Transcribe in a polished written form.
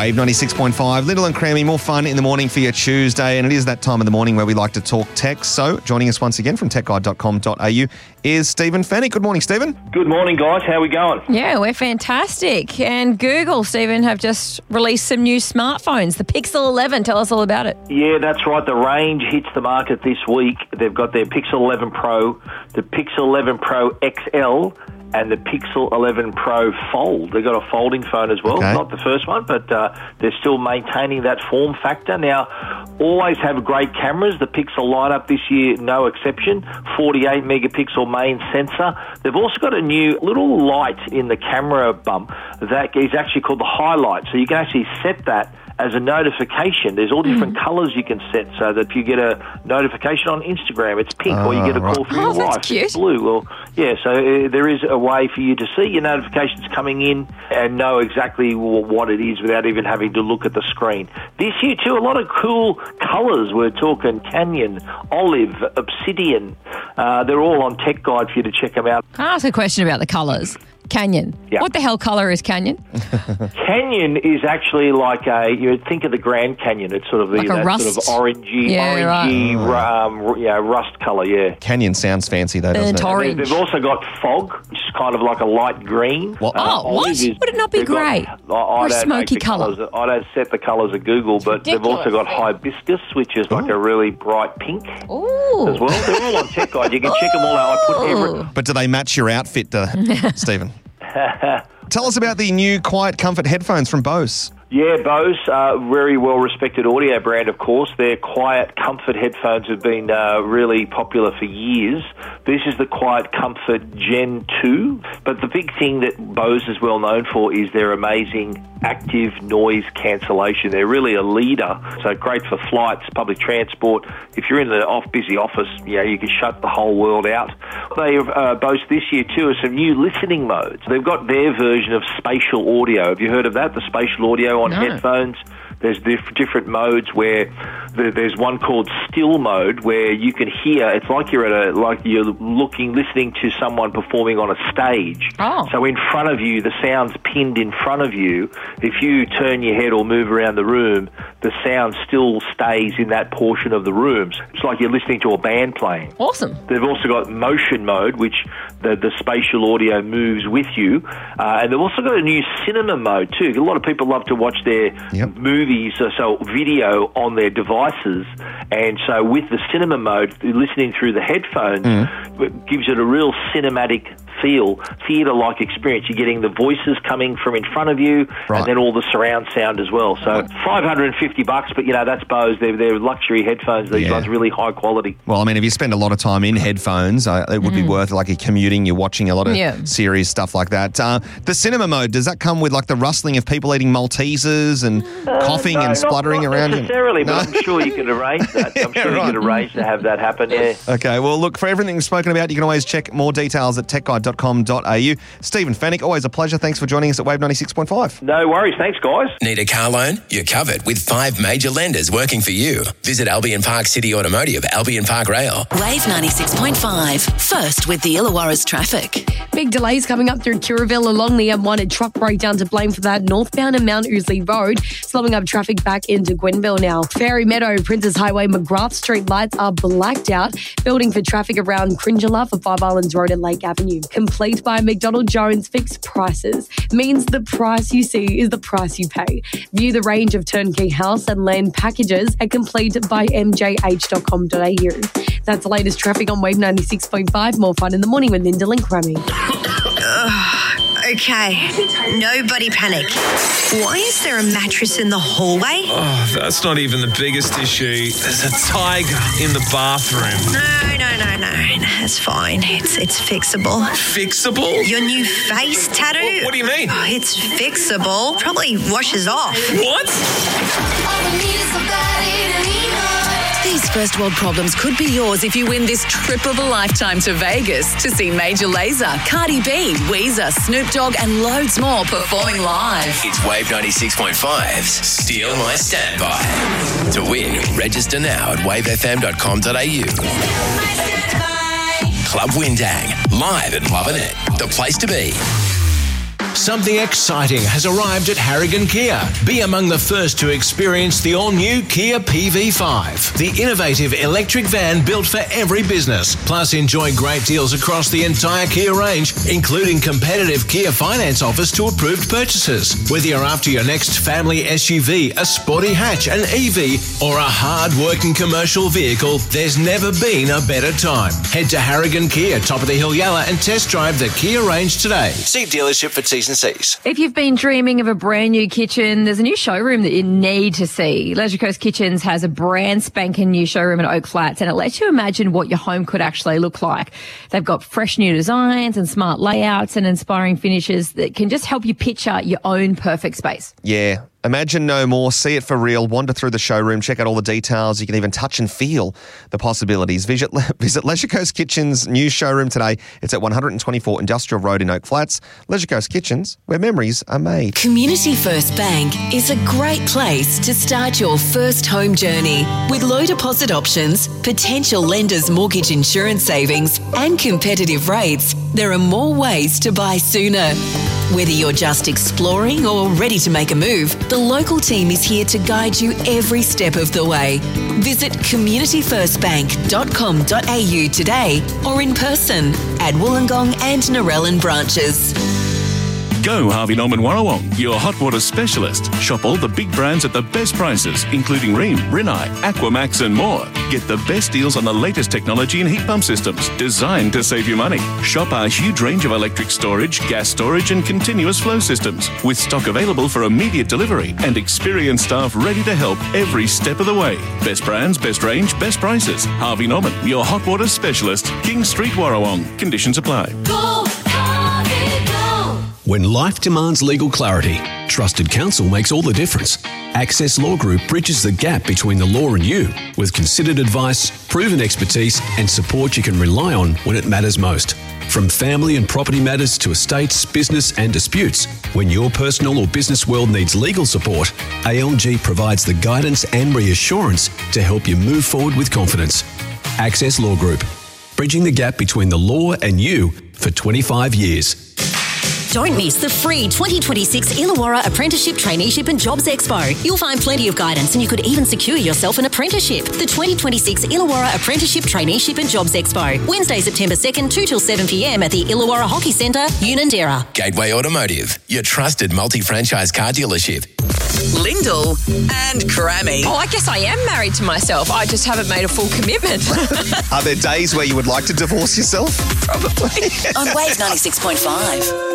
Wave 96.5. Little and Crammy, more fun in the morning for your Tuesday. And it is that time of the morning where we like to talk tech. So joining us once again from techguide.com.au is Stephen Fennick. Good morning, Stephen. Good morning, guys. How are we going? Yeah, we're fantastic. And Google, Stephen, have just released some new smartphones, the Pixel 11. Tell us all about it. Yeah, that's right. The range hits the market this week. They've got their Pixel 11 Pro, the Pixel 11 Pro XL, and the Pixel 11 Pro Fold. They've got a folding phone as well. Okay. Not the first one, but they're still maintaining that form factor. Now, always have great cameras. The Pixel lineup this year, no exception. 48 megapixel main sensor. They've also got a new little light in the camera bump that is actually called the highlight. So you can actually set that as a notification. There's all different colours you can set so that if you get a notification on Instagram, it's pink, or you get a call from your wife, it's blue. Well, yeah, so there is a way for you to see your notifications coming in and know exactly what it is without even having to look at the screen. This year, too, a lot of cool colours. We're talking canyon, olive, obsidian. They're all on Tech Guide for you to check them out. Can I ask a question about the colours? Canyon. Yeah. What the hell colour is Canyon? Canyon is actually like you would think of the Grand Canyon. It's sort of Like a that rust? sort of orangey, rust colour. Yeah. Canyon sounds fancy though, doesn't it? Orange. They've also got fog, which is kind of like a light green. What? What? Would it not be grey? Or a smoky colour? I don't set the colours at Google, but they've also got hibiscus, which is like a really bright pink Ooh. as well. They're all on Tech Guide. You can check them all out. I put every... But do they match your outfit, Stephen? Tell us about the new Quiet Comfort headphones from Bose. Yeah, Bose, very well-respected audio brand, of course. Their Quiet Comfort headphones have been really popular for years. This is the Quiet Comfort Gen 2. But the big thing that Bose is well known for is their amazing active noise cancellation. They're really a leader, so great for flights, public transport. If you're in the busy office, you can shut the whole world out. They boast this year, too, of some new listening modes. They've got their version of spatial audio. Have you heard of that, the spatial audio on headphones? There's different modes where there's one called still mode where you can hear. It's like you're listening to someone performing on a stage. Oh. So in front of you, the sound's pinned in front of you. If you turn your head or move around the room, the sound still stays in that portion of the room. It's like you're listening to a band playing. Awesome. They've also got motion mode, which the spatial audio moves with you. And they've also got a new cinema mode too. A lot of people love to watch their movies, so video on their devices. And so with the cinema mode, listening through the headphones it gives it a real cinematic feel, theatre-like experience. You're getting the voices coming from in front of you and then all the surround sound as well. So $550, but that's Bose. They're luxury headphones. These ones really high quality. Well, I mean, if you spend a lot of time in headphones, it would be worth it. Like you're commuting, you're watching a lot of series, stuff like that. The cinema mode, does that come with like the rustling of people eating Maltesers and coughing and spluttering around? Not necessarily, but I'm sure you can arrange that. I'm sure you can arrange to have that happen, Okay, well, look, for everything we've spoken about, you can always check more details at techguide.com.au. Stephen Fennick, always a pleasure. Thanks for joining us at Wave 96.5. No worries. Thanks, guys. Need a car loan? You're covered with 5 major lenders working for you. Visit Albion Park City Automotive, Albion Park Rail. Wave 96.5. First with the Illawarra's traffic. Big delays coming up through Kirraville along the M1. A truck breakdown to blame for that northbound and Mount Ousley Road, slowing up traffic back into Gwenville now. Fairy Meadow, Princess Highway, McGrath Street lights are blacked out, building for traffic around Cringela for 5 Islands Road and Lake Avenue. Complete by McDonald Jones Fixed Prices means the price you see is the price you pay. View the range of turnkey house and land packages at complete by mjh.com.au. That's the latest traffic on Wave 96.5. More fun in the morning with Lyndall and Crammy. Okay, nobody panic. Why is there a mattress in the hallway? Oh, that's not even the biggest issue. There's a tiger in the bathroom. No. It's fine. It's fixable. Fixable? Your new face tattoo? What do you mean? Oh, it's fixable. Probably washes off. What? These first world problems could be yours if you win this trip of a lifetime to Vegas to see Major Lazer, Cardi B, Weezer, Snoop Dogg and loads more performing live. It's Wave 96.5's Steal My Standby. To win, register now at wavefm.com.au. Club Windang, live at Lovin' It, the place to be. Something exciting has arrived at Harrigan Kia. Be among the first to experience the all-new Kia PV5, the innovative electric van built for every business. Plus, enjoy great deals across the entire Kia range, including competitive Kia finance offers to approved purchases. Whether you're after your next family SUV, a sporty hatch, an EV, or a hard-working commercial vehicle, there's never been a better time. Head to Harrigan Kia, top of the hill Yalla, and test drive the Kia range today. See dealership for T's and C's. If you've been dreaming of a brand new kitchen, there's a new showroom that you need to see. Leisure Coast Kitchens has a brand spanking new showroom in Oak Flats, and it lets you imagine what your home could actually look like. They've got fresh new designs and smart layouts and inspiring finishes that can just help you picture your own perfect space. Yeah. Imagine no more. See it for real. Wander through the showroom. Check out all the details. You can even touch and feel the possibilities. Visit Leisure Coast Kitchens' new showroom today. It's at 124 Industrial Road in Oak Flats. Leisure Coast Kitchens, where memories are made. Community First Bank is a great place to start your first home journey. With low deposit options, potential lenders' mortgage insurance savings, and competitive rates, there are more ways to buy sooner. Whether you're just exploring or ready to make a move, the local team is here to guide you every step of the way. Visit communityfirstbank.com.au today or in person at Wollongong and Narellan branches. Go Harvey Norman Warrawong, your hot water specialist. Shop all the big brands at the best prices, including Rheem, Rinnai, Aquamax and more. Get the best deals on the latest technology and heat pump systems designed to save you money. Shop our huge range of electric storage, gas storage and continuous flow systems with stock available for immediate delivery and experienced staff ready to help every step of the way. Best brands, best range, best prices. Harvey Norman, your hot water specialist. King Street, Warrawong. Conditions apply. Go, Harvey, go. When life demands legal clarity, trusted counsel makes all the difference. Access Law Group bridges the gap between the law and you with considered advice, proven expertise and support you can rely on when it matters most. From family and property matters to estates, business and disputes, when your personal or business world needs legal support, ALG provides the guidance and reassurance to help you move forward with confidence. Access Law Group, bridging the gap between the law and you for 25 years. Don't miss the free 2026 Illawarra Apprenticeship, Traineeship and Jobs Expo. You'll find plenty of guidance and you could even secure yourself an apprenticeship. The 2026 Illawarra Apprenticeship, Traineeship and Jobs Expo. Wednesday, September 2nd, 2 till 7 p.m. at the Illawarra Hockey Centre, Unanderra. Gateway Automotive, your trusted multi-franchise car dealership. Lyndall and Crammy. Oh, I guess I am married to myself. I just haven't made a full commitment. Are there days where you would like to divorce yourself? Probably. On Wave 96.5.